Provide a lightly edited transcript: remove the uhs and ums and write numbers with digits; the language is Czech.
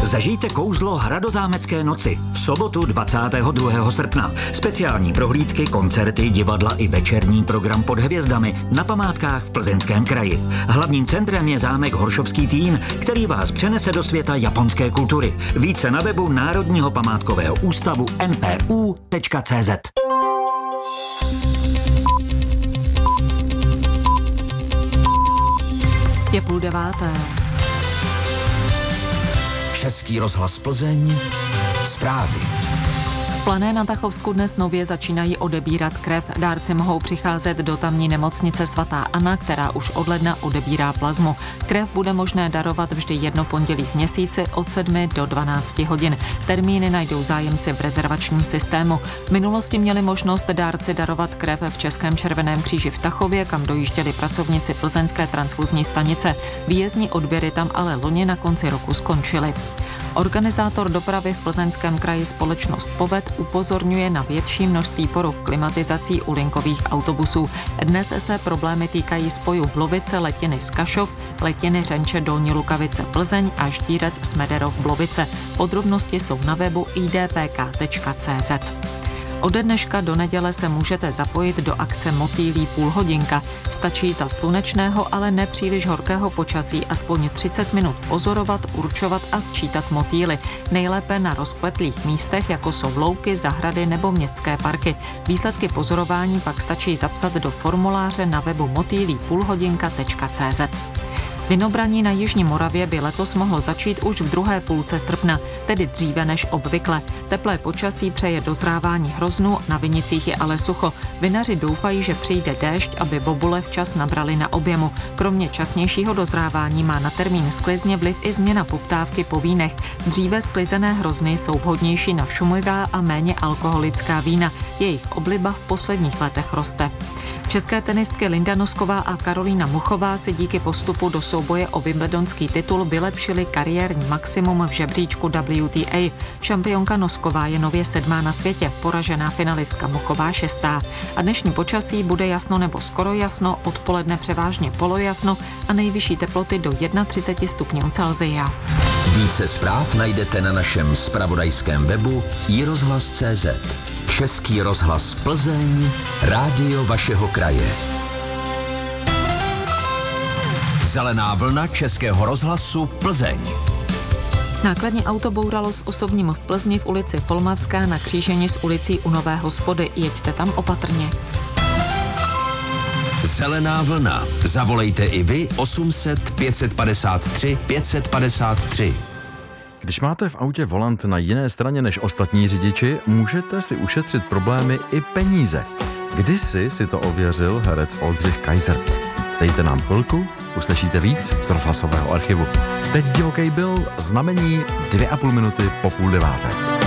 Zažijte kouzlo Hradozámecké noci v sobotu 22. srpna. Speciální prohlídky, koncerty, divadla i večerní program pod hvězdami na památkách v Plzeňském kraji. Hlavním centrem je zámek Horšovský Týn, který vás přenese do světa japonské kultury. Více na webu Národního památkového ústavu npu.cz. Je 8:30. Český rozhlas Plzeň, zprávy. V Plané na Tachovsku dnes nově začínají odebírat krev. Dárci mohou přicházet do tamní nemocnice svatá Anna, která už od ledna odebírá plazmu. Krev bude možné darovat vždy jedno pondělí v měsíci od 7 do 12 hodin. Termíny najdou zájemci v rezervačním systému. V minulosti měli možnost dárci darovat krev v Českém červeném kříži v Tachově, kam dojížděli pracovníci plzeňské transfuzní stanice. Výjezdní odběry tam ale loni na konci roku skončily. Organizátor dopravy v Plzeňském kraji společnost Poved upozorňuje na větší množství poruch klimatizací u linkových autobusů. Dnes se problémy týkají spojů Blovice-Letiny Skašov, Letiny Řenče Dolní Lukavice Plzeň a Ždírec Smederov Blovice. Podrobnosti jsou na webu idpk.cz. Ode dneška do neděle se můžete zapojit do akce Motýlí půlhodinka. Stačí za slunečného, ale nepříliš horkého počasí aspoň 30 minut pozorovat, určovat a sčítat motýly. Nejlépe na rozkvetlých místech, jako jsou louky, zahrady nebo městské parky. Výsledky pozorování pak stačí zapsat do formuláře na webu motýlípůlhodinka.cz. Vinobraní na Jižní Moravě by letos mohlo začít už v druhé půlce srpna, tedy dříve než obvykle. Teplé počasí přeje dozrávání hroznů, na vinicích je ale sucho. Vinaři doufají, že přijde déšť, aby bobule včas nabrali na objemu. Kromě časnějšího dozrávání má na termín sklizně vliv i změna poptávky po vínech. Dříve sklizené hrozny jsou vhodnější na šumivá a méně alkoholická vína. Jejich obliba v posledních letech roste. České tenistky Linda Nosková a Karolína Muchová si díky postupu do souboje o wimbledonský titul vylepšily kariérní maximum v žebříčku WTA. Šampionka Nosková je nově 7. na světě, poražená finalistka Muchová 6. A dnešní počasí bude jasno nebo skoro jasno, odpoledne převážně polojasno a nejvyšší teploty do 31 stupňů Celsia. Více zpráv najdete na našem zpravodajském webu iRozhlas.cz. Český rozhlas Plzeň, rádio vašeho kraje. Zelená vlna Českého rozhlasu Plzeň. Nákladní auto bouralo s osobním v Plzni v ulici Folmavská na křížení s ulicí u Nové Hospody. Jeďte tam opatrně. Zelená vlna. Zavolejte i vy 800 553 553. Když máte v autě volant na jiné straně než ostatní řidiči, můžete si ušetřit problémy i peníze. Kdysi si to ověřil herec Oldřich Kaiser. Dejte nám chvilku, uslyšíte víc z rozhlasového archivu. Teď divokej byl, znamení 2,5 minuty po 8:30.